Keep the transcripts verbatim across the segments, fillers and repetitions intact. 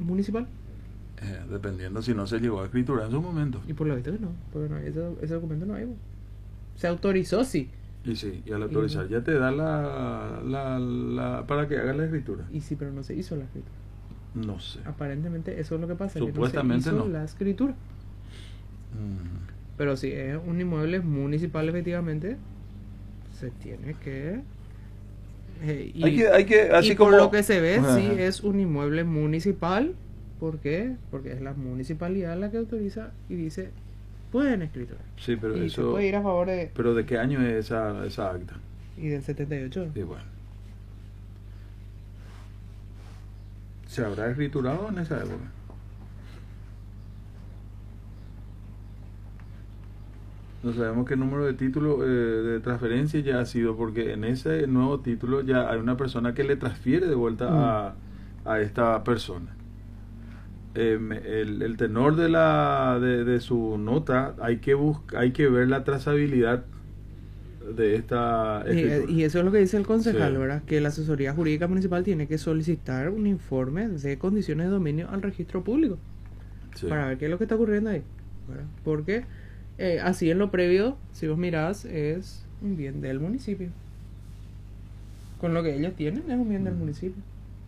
municipal. Eh, dependiendo si no se llegó a escritura en su momento. Y por lo visto que no, porque no hay ese, ese documento no hay. Se autorizó, sí. Y sí, y al autorizar y, ya te da la, la, la para que hagas la escritura. Y sí, pero no se hizo la escritura. No sé. Aparentemente eso es lo que pasa. Supuestamente que no se hizo no. la escritura. Mm. Pero si es un inmueble municipal, efectivamente, se tiene que... Eh, y, hay que, hay que así y como... por lo que se ve, Ajá. sí es un inmueble municipal. ¿Por qué? Porque es la municipalidad la que autoriza y dice, pueden escriturar. Sí, pero y eso... se puede ir a favor de... ¿Pero de qué año es esa, esa acta? Y del setenta y ocho. Y bueno. ¿Se habrá escriturado en esa época? No sabemos qué número de título eh, de transferencia ya ha sido, porque en ese nuevo título ya hay una persona que le transfiere de vuelta mm. a, a esta persona. Eh, el, el tenor de la de, de su nota, hay que buscar, hay que ver la trazabilidad de esta escritura. Y, y eso es lo que dice el concejal, sí. ¿verdad? Que la asesoría jurídica municipal tiene que solicitar un informe de condiciones de dominio al registro público, sí. para ver qué es lo que está ocurriendo ahí, ¿verdad? Porque eh, así en lo previo, si vos mirás, es un bien del municipio. Con lo que ellos tienen es un bien mm. del municipio.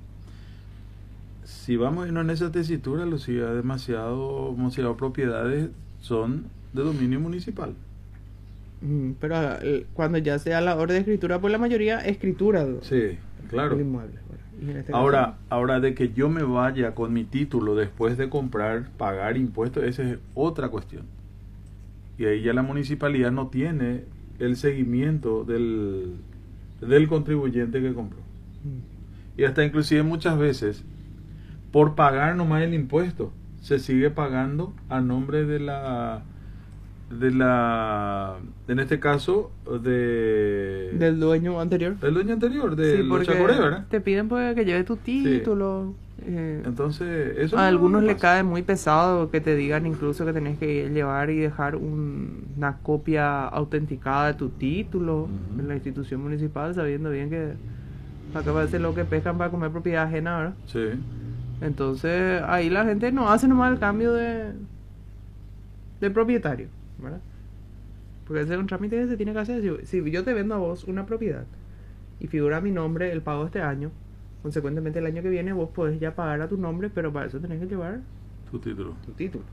Si vamos a irnos en esa tesitura, Lucía, demasiado, demasiado propiedades son de dominio municipal. Mm, pero eh, cuando ya sea la orden de escritura, pues la mayoría escritura. Sí, claro. El inmueble. Bueno, y en este ahora, caso, ahora de que yo me vaya con mi título después de comprar, pagar impuestos, esa es otra cuestión. Y ahí ya la municipalidad no tiene el seguimiento del, del contribuyente que compró. Mm. Y hasta inclusive muchas veces, por pagar nomás el impuesto, se sigue pagando a nombre de la... de la en este caso de del dueño anterior del dueño anterior de sí, los Chacoré, ¿verdad? Te piden pues que lleves tu título. Sí. Eh, entonces eso a algunos le cae muy pesado que te digan incluso que tenés que llevar y dejar un, una copia autenticada de tu título uh-huh. en la institución municipal, sabiendo bien que acá parece lo que pescan para comer propiedad ajena, ¿verdad? Sí. Entonces ahí la gente no hace nomás el cambio de de propietario, ¿verdad? Porque ese es un trámite que se tiene que hacer. Si, si yo te vendo a vos una propiedad y figura mi nombre el pago este año, consecuentemente el año que viene vos podés ya pagar a tu nombre, pero para eso tenés que llevar tu título. Tu título.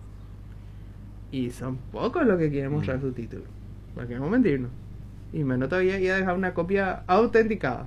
Y son pocos los que quieren mostrar mm. su título. ¿Para qué vamos a mentirnos? Y menos todavía ir a dejar una copia autenticada.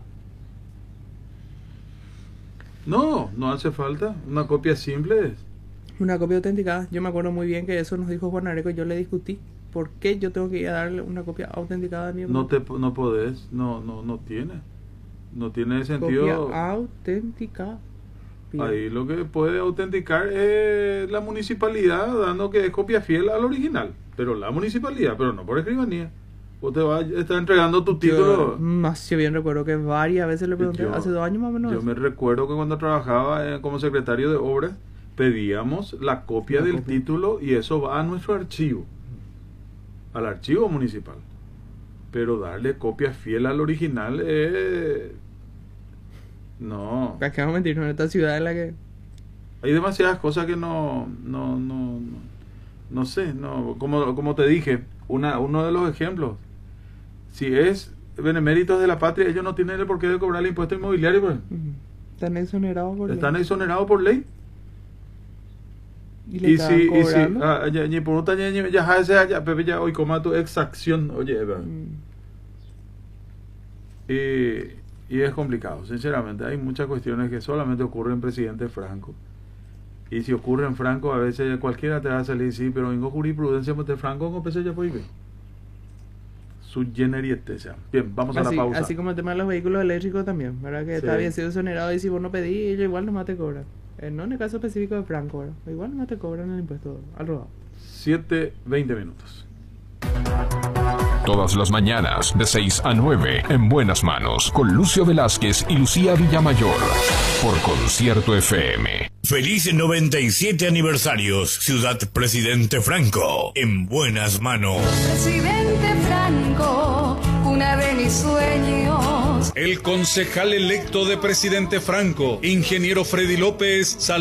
No, no hace falta. Una copia simple es. Una copia autenticada. Yo me acuerdo muy bien que eso nos dijo Juan Areco y yo le discutí. ¿Por qué yo tengo que ir a darle una copia autenticada a mi No te no podés, no no no tiene. No tiene sentido. Copia autenticada. Bien. Ahí lo que puede autenticar es la municipalidad dando que es copia fiel al original, pero la municipalidad, pero no por escribanía. Vos te vas está entregando tu título. Yo, más yo bien recuerdo que varias veces le pregunté, yo, hace dos años más o menos. Yo me recuerdo que cuando trabajaba eh, como secretario de obras pedíamos la copia la del copia. título y eso va a nuestro archivo, al archivo municipal. Pero darle copia fiel al original eh, no. Es que vamos a mentir, en esta ciudad en la que hay demasiadas cosas que no no no no, no sé, no como como te dije, una uno de los ejemplos, si es beneméritos de la patria, ellos no tienen el porqué de cobrar el impuesto inmobiliario, pues. Están exonerados por están ley. exonerados por ley. Y, y si y si ah, ya ni por otra ya ya ese ya Pepe ya hoy coma tu exacción, oye, mm. y y es complicado, sinceramente. Hay muchas cuestiones que solamente ocurren en presidente Franco. Y si ocurre en Franco, a veces cualquiera te va a salir, sí, pero en jurisprudencia de Franco, como pensé ya puede su generiete sea. Bien, vamos así, a la pausa. Así como el tema de los vehículos eléctricos también, ¿verdad? Que sí. Está bien sido exonerado y si vos no pedís, ellos igual nomás te cobran. Eh, no en el caso específico de Franco, ¿verdad? Igual nomás te cobran el impuesto al rodado. siete veinte minutos. Todas las mañanas, de seis a nueve, en Buenas Manos, con Lucio Velázquez y Lucía Villamayor, por Concierto F M. Feliz noventa y siete aniversarios, Ciudad Presidente Franco, en Buenas Manos. Presidente Franco, una de mis sueños. El concejal electo de Presidente Franco, ingeniero Freddy López,